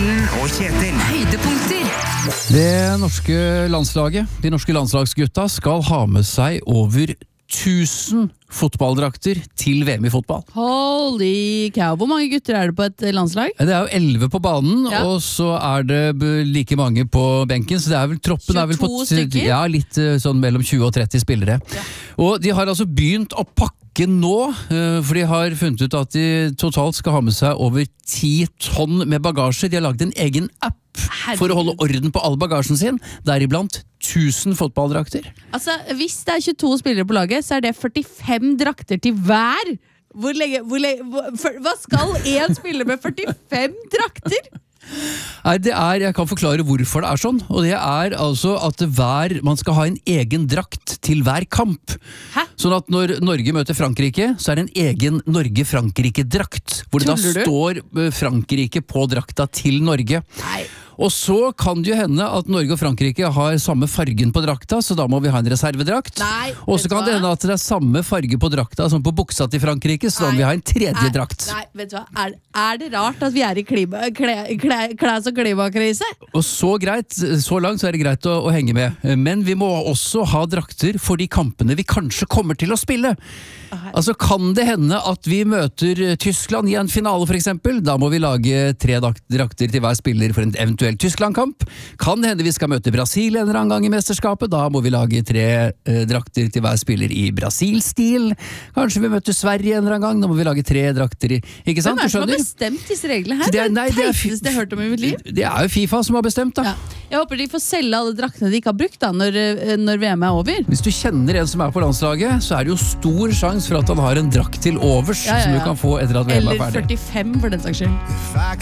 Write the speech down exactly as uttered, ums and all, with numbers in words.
Morten og Kjetil. Høydepunkter. Det norske landslaget, de norske landslagsgutta, skal ha med seg over tusen fotballdrakter til V M i fotball. Holy cow. Hvor mange gutter er det på et landslag? Det er jo elleve på banen, Ja. og så er det b- like mange på benken, så det er vel troppen er vel på tjueto stykker? Ja, litt eh, sånn mellom tjue og tretti spillere. Og de har altså begynt å pakke nå, eh, for de har funnet ut at de totalt skal ha med seg over ti tonn med bagasje. De har laget en egen app for å holde orden på all bagasjen sin, deriblant tusen fotballdrakter. Altså, hvis det er tjueto spillere på laget, så er det førtifem drakter til hver. Hvor lenge, hvor lenge, hvor, for, hva skal en spiller med førtifem drakter? Nei, det er, jeg kan forklare hvorfor det er sånn, og det er altså at hver, man skal ha en egen drakt til hver kamp. Hæ? Sånn at når Norge møter Frankrike, så er det en egen Norge-Frankrike-drakt, hvor det da Tuller du? står eh, Frankrike på drakta til Norge. Nei. Og så kan det jo hende at Norge og Frankrike har samme fargen på drakta, så da må vi ha en reservedrakt. Nei, Og vet så du kan det hva? hende at det er samme farge på drakta som på buksa til Frankrike, så da må vi ha en tredje Er- drakt. Nei, vet du hva? Er, er det rart at vi er i klima, kle, kle, klæs- og klimakrise? Og så greit, så langt så er det greit å, å henge med. Men vi må også ha drakter for de kampene vi kanskje kommer til å spille. Altså kan det hende at vi møter Tyskland i en finale for eksempel. Da må vi lage tre dak- drakter til hver spiller for en eventuell Tyskland-kamp. Kan det hende vi skal møte Brasil en eller annen gang i mesterskapet. Da må vi lage tre eh, drakter til hver spiller i Brasil-stil. Kanskje vi møter Sverige en eller annen gang. Da må vi lage tre drakter i... Ikke sant? Hvem er det Du som har skjønner? bestemt disse reglene her? Det Det er- er nei, det det er fi- teiteste jeg har hørt om i mitt liv. Det er jo FIFA som har bestemt da. Ja. Jeg håper de får selge alle draktene de ikke har brukt da, når, eh, når V M er over. Hvis du kjenner en som er på landslaget, så er det jo stor sjanse for at han har en drakt til overs Ja, ja, som ja. du kan få etter at V M er Eller ferdig. førtifem for den saks skyld. If I